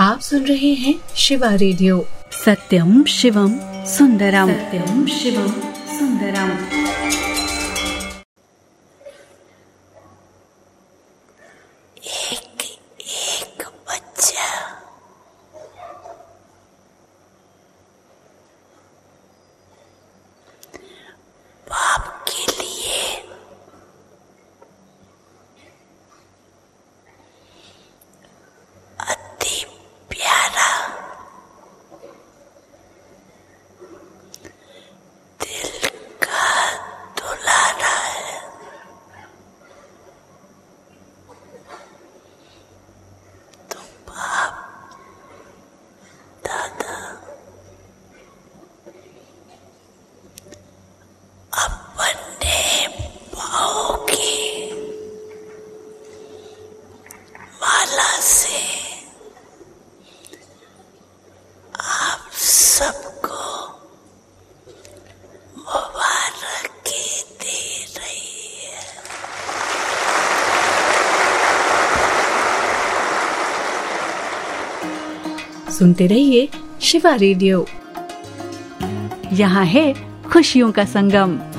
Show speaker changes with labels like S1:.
S1: आप सुन रहे हैं शिवा रेडियो।
S2: सत्यम शिवम सुंदरम, सत्यम शिवम सुंदरम।
S3: एक बच्चा बाप के लिए अति प्यारा, दिल का दुलारा है। तो बाप दादा अपने पाँव की माला से आप सबको मुबारक दे रही है।
S1: सुनते रहिए शिवा रेडियो।
S2: यहाँ है खुशियों का संगम।